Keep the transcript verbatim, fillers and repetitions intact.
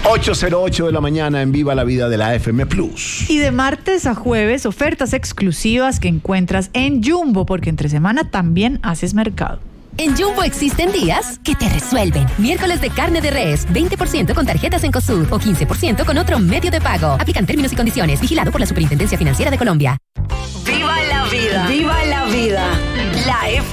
ocho cero ocho de la mañana en Viva la Vida de la F M Plus. Y de martes a jueves, ofertas exclusivas que encuentras en Jumbo, porque entre semana también haces mercado. En Jumbo existen días que te resuelven. Miércoles de carne de res, veinte por ciento con tarjetas en COSUR o quince por ciento con otro medio de pago. Aplican términos y condiciones. Vigilado por la Superintendencia Financiera de Colombia. ¡Viva la vida! ¡Viva la vida! La F